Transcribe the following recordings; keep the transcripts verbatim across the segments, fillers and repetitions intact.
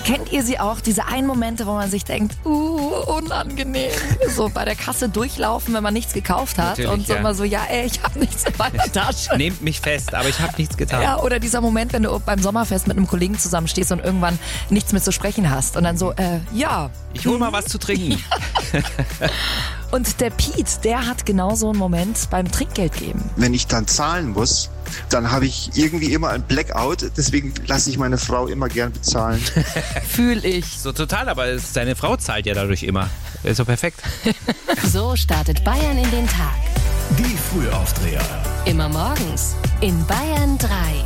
Kennt ihr sie auch, diese einen Momente, wo man sich denkt, uh, unangenehm. So bei der Kasse durchlaufen, wenn man nichts gekauft hat. Natürlich, und so ja. immer so, ja ey, ich habe nichts in meiner Tasche. Nehmt mich fest, aber ich habe nichts getan. Ja, oder dieser Moment, wenn du beim Sommerfest mit einem Kollegen zusammenstehst und irgendwann nichts mehr zu sprechen hast. Und dann so, äh, ja. Ich hol mal was zu trinken. Und der Piet, der hat genau so einen Moment beim Trinkgeld geben. Wenn ich dann zahlen muss, dann habe ich irgendwie immer ein Blackout. Deswegen lasse ich meine Frau immer gern bezahlen. Fühl ich. So total, aber es- seine Frau zahlt ja dadurch immer. Ist doch perfekt. So startet Bayern in den Tag. Die Frühaufdreher. Immer morgens in Bayern drei.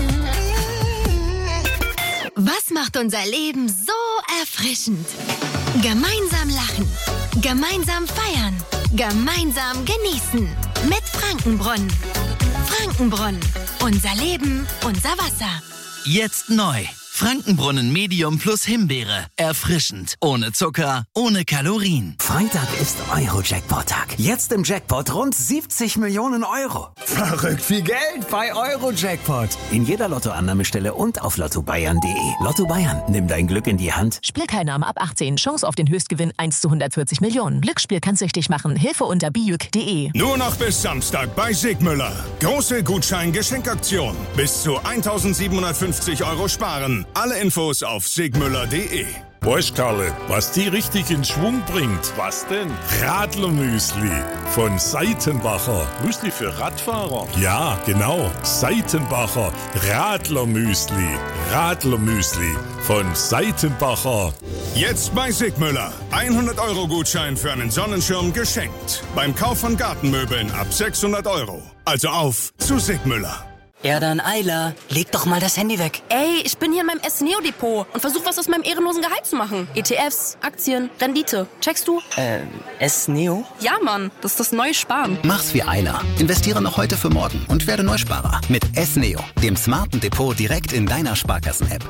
Was macht unser Leben so erfrischend? Gemeinsam lachen, gemeinsam feiern, gemeinsam genießen. Mit Frankenbrunnen. Frankenbrunnen. Unser Leben, unser Wasser. Jetzt neu. Frankenbrunnen Medium plus Himbeere. Erfrischend. Ohne Zucker, ohne Kalorien. Freitag ist Euro-Jackpot-Tag. Jetzt im Jackpot rund siebzig Millionen Euro. Verrückt viel Geld bei Euro-Jackpot. In jeder Lottoannahmestelle und auf lotto bayern punkt de. Lotto Bayern, nimm dein Glück in die Hand. Spielteilnahme ab achtzehn. Chance auf den Höchstgewinn eins zu hundertvierzig Millionen. Glücksspiel kann süchtig machen. Hilfe unter bijuk punkt de. Nur noch bis Samstag bei Sigmüller. Große Gutschein-Geschenkaktion. Bis zu eintausendsiebenhundertfünfzig Euro sparen. Alle Infos auf sigmüller punkt de. Weißt, Karle, was die richtig in Schwung bringt? Was denn? Radlermüsli von Seitenbacher. Müsli für Radfahrer? Ja, genau. Seitenbacher Radlermüsli. Radlermüsli von Seitenbacher. Jetzt bei Sigmüller. hundert Euro Gutschein für einen Sonnenschirm geschenkt. Beim Kauf von Gartenmöbeln ab sechshundert Euro. Also auf zu Sigmüller. Ja, dann Eila, leg doch mal das Handy weg. Ey, ich bin hier in meinem S-Neo-Depot und versuche was aus meinem ehrenlosen Gehalt zu machen. E T Fs, Aktien, Rendite. Checkst du? Äh, S-Neo? Ja, Mann, das ist das neue Sparen. Mach's wie Eila. Investiere noch heute für morgen und werde Neusparer. Mit S-Neo, dem smarten Depot direkt in deiner Sparkassen-App.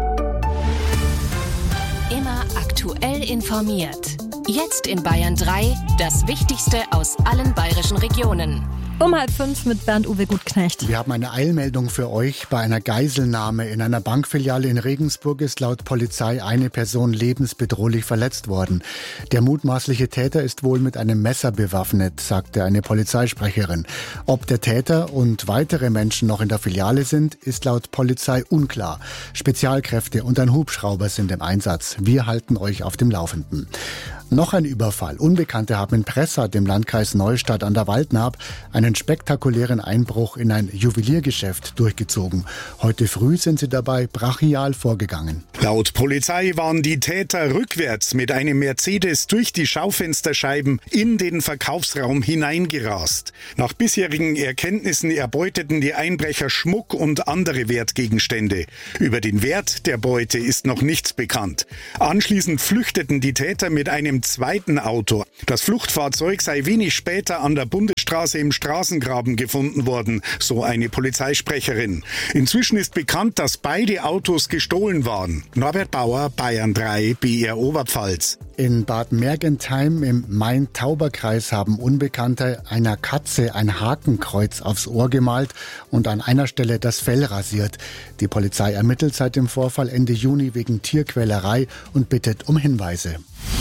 Immer aktuell informiert. Jetzt in Bayern drei, das Wichtigste aus allen bayerischen Regionen. Um halb fünf mit Bernd-Uwe Gutknecht. Wir haben eine Eilmeldung für euch. Bei einer Geiselnahme in einer Bankfiliale in Regensburg ist laut Polizei eine Person lebensbedrohlich verletzt worden. Der mutmaßliche Täter ist wohl mit einem Messer bewaffnet, sagte eine Polizeisprecherin. Ob der Täter und weitere Menschen noch in der Filiale sind, ist laut Polizei unklar. Spezialkräfte und ein Hubschrauber sind im Einsatz. Wir halten euch auf dem Laufenden. Noch ein Überfall. Unbekannte haben in Pressau, dem Landkreis Neustadt an der Waldnaab, einen spektakulären Einbruch in ein Juweliergeschäft durchgezogen. Heute früh sind sie dabei brachial vorgegangen. Laut Polizei waren die Täter rückwärts mit einem Mercedes durch die Schaufensterscheiben in den Verkaufsraum hineingerast. Nach bisherigen Erkenntnissen erbeuteten die Einbrecher Schmuck und andere Wertgegenstände. Über den Wert der Beute ist noch nichts bekannt. Anschließend flüchteten die Täter mit einem zweiten Auto. Das Fluchtfahrzeug sei wenig später an der Bundesstraße im Straßengraben gefunden worden, so eine Polizeisprecherin. Inzwischen ist bekannt, dass beide Autos gestohlen waren. Norbert Bauer, Bayern drei, B R Oberpfalz. In Bad Mergentheim im Main-Tauber-Kreis haben Unbekannte einer Katze ein Hakenkreuz aufs Ohr gemalt und an einer Stelle das Fell rasiert. Die Polizei ermittelt seit dem Vorfall Ende Juni wegen Tierquälerei und bittet um Hinweise.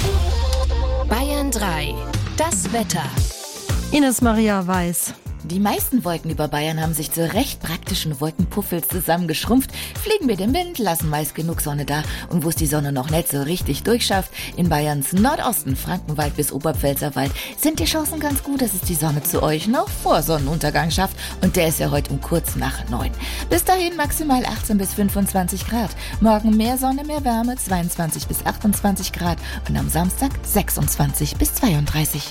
Bayern drei. Das Wetter. Ines Maria Weiß. Die meisten Wolken über Bayern haben sich zu recht praktischen Wolkenpuffels zusammengeschrumpft, fliegen mit dem Wind, lassen meist genug Sonne da und wo es die Sonne noch nicht so richtig durchschafft, in Bayerns Nordosten, Frankenwald bis Oberpfälzerwald, sind die Chancen ganz gut, dass es die Sonne zu euch noch vor Sonnenuntergang schafft und der ist ja heute um kurz nach neun. Bis dahin maximal achtzehn bis fünfundzwanzig Grad, morgen mehr Sonne, mehr Wärme, zweiundzwanzig bis achtundzwanzig Grad und am Samstag sechsundzwanzig bis zweiunddreißig.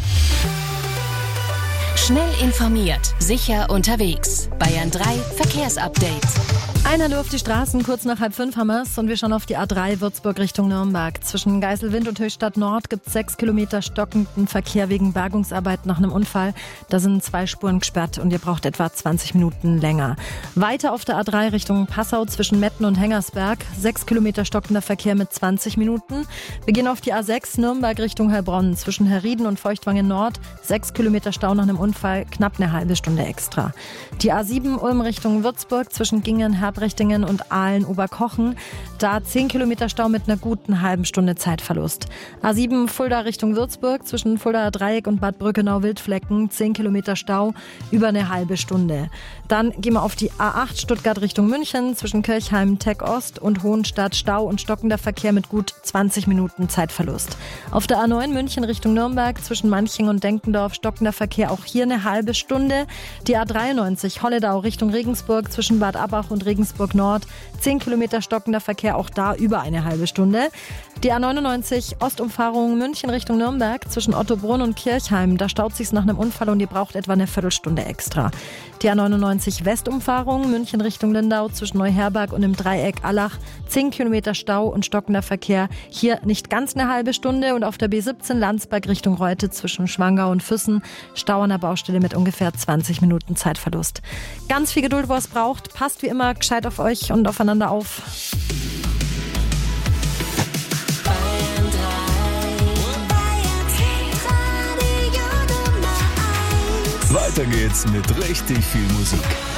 Schnell informiert, sicher unterwegs. Bayern drei Verkehrsupdate. Einer auf die Straßen, kurz nach halb fünf haben wir's und wir schauen auf die A drei Würzburg Richtung Nürnberg. Zwischen Geiselwind und Höchstadt Nord gibt es sechs Kilometer stockenden Verkehr wegen Bergungsarbeit nach einem Unfall. Da sind zwei Spuren gesperrt und ihr braucht etwa zwanzig Minuten länger. Weiter auf der A drei Richtung Passau zwischen Metten und Hengersberg. sechs Kilometer stockender Verkehr mit zwanzig Minuten. Wir gehen auf die A sechs Nürnberg Richtung Heilbronn. Zwischen Herrieden und Feuchtwangen Nord. sechs Kilometer Stau nach einem Unfall. Unfall knapp eine halbe Stunde extra. Die A sieben Ulm Richtung Würzburg zwischen Gingen, Herbrichtingen und Aalen-Oberkochen. Da zehn Kilometer Stau mit einer guten halben Stunde Zeitverlust. A sieben Fulda Richtung Würzburg zwischen Fuldaer Dreieck und Bad Brückenau-Wildflecken. zehn Kilometer Stau über eine halbe Stunde. Dann gehen wir auf die A acht Stuttgart Richtung München zwischen Kirchheim, Tech Ost und Hohenstadt. Stau und stockender Verkehr mit gut zwanzig Minuten Zeitverlust. Auf der A neun München Richtung Nürnberg zwischen Manching und Denkendorf stockender Verkehr auch hier eine halbe Stunde. Die A dreiundneunzig Holledau Richtung Regensburg zwischen Bad Abbach und Regensburg Nord. zehn Kilometer stockender Verkehr auch da über eine halbe Stunde. Die A neunundneunzig Ostumfahrung München Richtung Nürnberg zwischen Ottobrunn und Kirchheim. Da staut sich's nach einem Unfall und ihr braucht etwa eine Viertelstunde extra. Die A neunundneunzig Westumfahrung München Richtung Lindau zwischen Neuherberg und im Dreieck Allach. zehn Kilometer Stau und stockender Verkehr. Hier nicht ganz eine halbe Stunde. Und auf der B siebzehn Landsberg Richtung Reute zwischen Schwangau und Füssen. Stau an der Baustelle mit ungefähr zwanzig Minuten Zeitverlust. Ganz viel Geduld, wo es braucht. Passt wie immer gescheit auf euch und aufeinander auf. Weiter geht's mit richtig viel Musik.